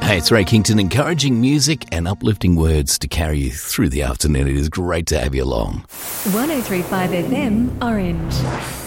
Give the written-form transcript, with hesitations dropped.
Hey, it's Ray Kington, encouraging music and uplifting words to carry you through the afternoon. It is great to have you along. 103.5 FM, Orange.